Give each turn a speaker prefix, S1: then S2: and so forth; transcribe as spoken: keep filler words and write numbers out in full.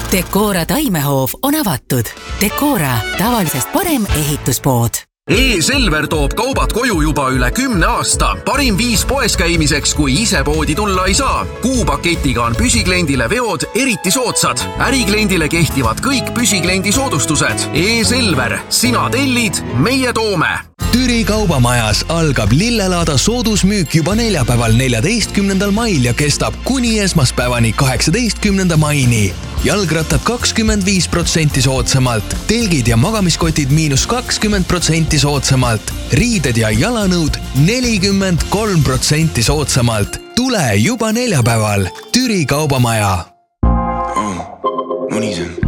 S1: Decora taimehoov on avatud. Decora, tavalisest parem ehituspood.
S2: E-Selver toob kaubad koju juba üle kümne aasta. Parim viis poes käimiseks, kui ise poodi tulla ei saa. Kuupaketiga on püsikliendile veod eriti soodsad. Ärikliendile kehtivad kõik püsikliendi soodustused. E-Selver, sina tellid, meie toome.
S3: Türi kaubamajas algab lillelaada soodusmüük juba neljapäeval neljateistkümnendal mail ja kestab kuni esmaspäevani kaheksateistkümnenda maini. Jalgrattad kakskümmend viis protsenti soodsamalt, telgid ja magamiskotid miinus kakskümmend protsenti soodsamalt, riided ja jalanõud nelikümmend kolm protsenti soodsamalt. Tule juba neljapäeval. Türi kaubamaja.
S4: Oh, mõni see.